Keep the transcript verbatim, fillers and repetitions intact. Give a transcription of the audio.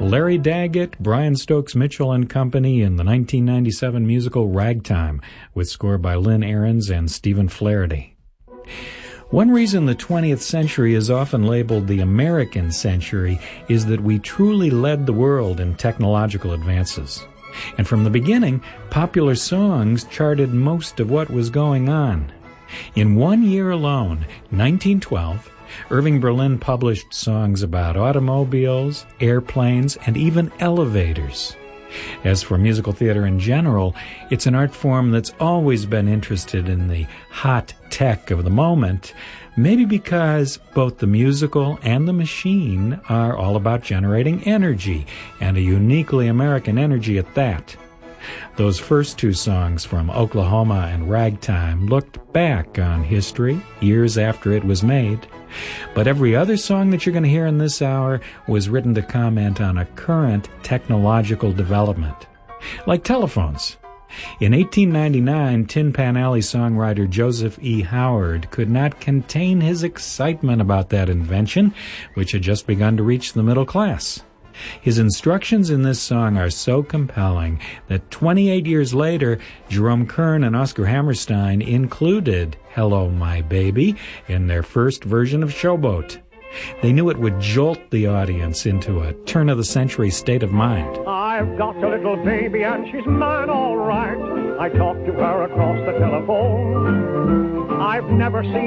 Larry Daggett, Brian Stokes Mitchell and Company in the nineteen ninety-seven musical Ragtime, with score by Lynn Ahrens and Stephen Flaherty. One reason the twentieth century is often labeled the American century is that we truly led the world in technological advances. And from the beginning, popular songs charted most of what was going on. In one year alone, nineteen twelve, Irving Berlin published songs about automobiles, airplanes, and even elevators. As for musical theater in general, it's an art form that's always been interested in the hot tech of the moment, maybe because both the musical and the machine are all about generating energy, and a uniquely American energy at that. Those first two songs from Oklahoma and Ragtime looked back on history years after it was made, but every other song that you're going to hear in this hour was written to comment on a current technological development, like telephones. In eighteen ninety-nine, Tin Pan Alley songwriter Joseph E. Howard could not contain his excitement about that invention, which had just begun to reach the middle class. His instructions in this song are so compelling that twenty-eight years later, Jerome Kern and Oscar Hammerstein included Hello, My Baby in their first version of Showboat. They knew it would jolt the audience into a turn-of-the-century state of mind. I've got a little baby and she's mine all right. I talk to her across the telephone. I've never seen